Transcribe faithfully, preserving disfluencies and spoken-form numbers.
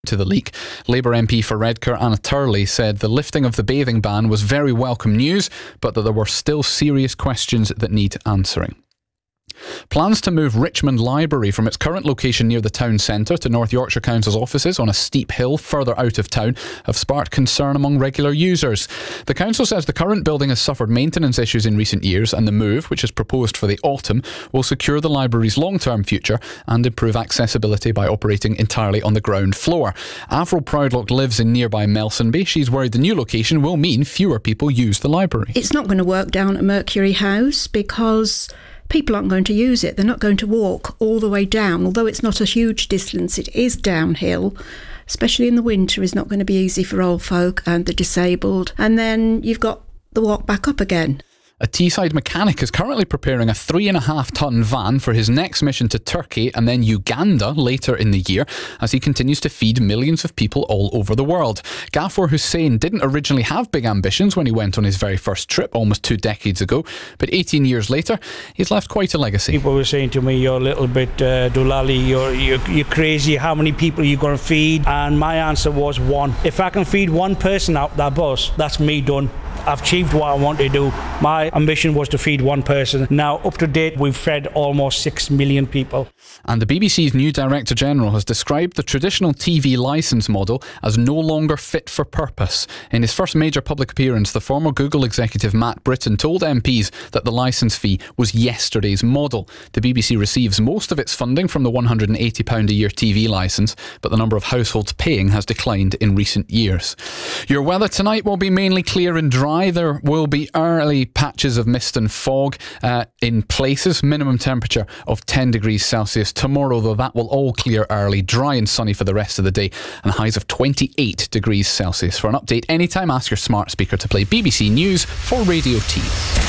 to the leak. Labour M P for Redcar Anna Turley said the lifting of the bathing ban was very welcome news, but that there were still serious questions that need answering. Plans to move Richmond Library from its current location near the town centre to North Yorkshire Council's offices on a steep hill further out of town have sparked concern among regular users. The council says the current building has suffered maintenance issues in recent years, and the move, which is proposed for the autumn, will secure the library's long-term future and improve accessibility by operating entirely on the ground floor. Avril Proudlock lives in nearby Melsonby. She's worried the new location will mean fewer people use the library. It's not going to work down at Mercury House because people aren't going to use it. They're not going to walk all the way down. Although it's not a huge distance, it is downhill, especially in the winter. It's not going to be easy for old folk and the disabled. And then you've got the walk back up again. A Teesside mechanic is currently preparing a three and a half tonne van for his next mission to Turkey and then Uganda later in the year as he continues to feed millions of people all over the world. Ghaffur Hussain didn't originally have big ambitions when he went on his very first trip almost two decades ago, but eighteen years later, he's left quite a legacy. People were saying to me, you're a little bit uh, doolally, you're, you're, you're crazy, how many people are you going to feed? And my answer was one. If I can feed one person out that bus, that's me done. I've achieved what I want to do. My ambition was to feed one person. Now, up to date, we've fed almost six million people. And the B B C's new Director General has described the traditional T V licence model as no longer fit for purpose. In his first major public appearance, the former Google executive Matt Britton told M Ps that the licence fee was yesterday's model. The B B C receives most of its funding from the one hundred eighty pounds a year T V licence, but the number of households paying has declined in recent years. Your weather tonight will be mainly clear and dry. There will be early patches of mist and fog uh, in places. Minimum temperature of ten degrees Celsius. Tomorrow, though, that will all clear early. Dry and sunny for the rest of the day. And highs of twenty-eight degrees Celsius. For an update anytime, ask your smart speaker to play B B C News for Radio T.